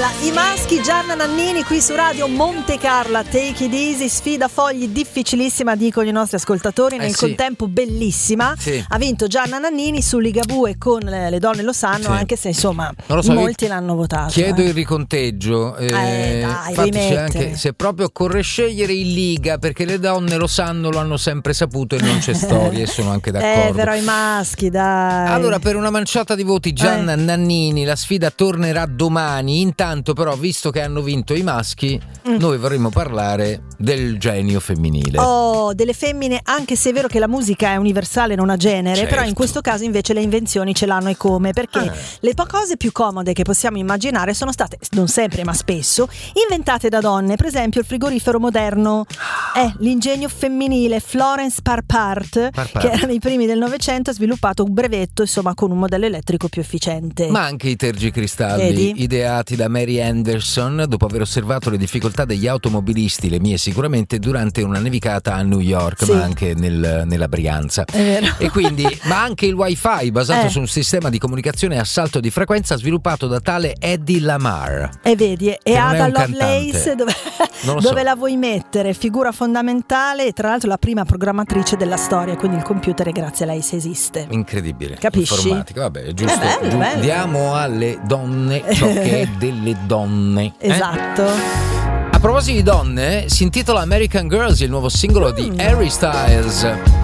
I Maschi, Gianna Nannini qui su Radio Monte Carlo. Take it easy, sfida fogli difficilissima, dicono i nostri ascoltatori, nel contempo bellissima. Ha vinto Gianna Nannini su Ligabue con Le donne lo sanno, anche se insomma molti l'hanno votato. Chiedo il riconteggio. Dai, infatti c'è anche, se proprio occorre scegliere, in Liga, perché Le donne lo sanno, lo hanno sempre saputo e non c'è storia, e sono anche d'accordo. Però i Maschi, dai. Allora, per una manciata di voti Gianna Nannini, la sfida tornerà domani. Intanto però, visto che hanno vinto i Maschi, noi vorremmo parlare del genio femminile. Delle femmine, anche se è vero che la musica è universale, non ha genere, però in questo caso invece le invenzioni ce l'hanno, e come? Perché le cose più comode che possiamo immaginare sono state, non sempre ma spesso, inventate da donne. Per esempio il frigorifero moderno è l'ingegno femminile. Florence Parpart, che era nei primi del Novecento, ha sviluppato un brevetto, insomma, con un modello elettrico più efficiente. Ma anche i tergicristalli, ideati da Mary Anderson dopo aver osservato le difficoltà degli automobilisti, le mie sicuramente, durante una nevicata a New York, ma anche nella Brianza. E quindi, ma anche il wifi basato su un sistema di comunicazione a salto di frequenza sviluppato da tale Eddie Lamar. E vedi, e Ada Lovelace dove la vuoi mettere? Figura fondamentale, e tra l'altro la prima programmatrice della storia, quindi il computer è grazie a lei se esiste. Incredibile. Capisci? Informatica, vabbè, è giusto. Bello. Diamo alle donne ciò che è delle donne. Esatto. A proposito di donne, si intitola American Girls, il nuovo singolo di Harry Styles.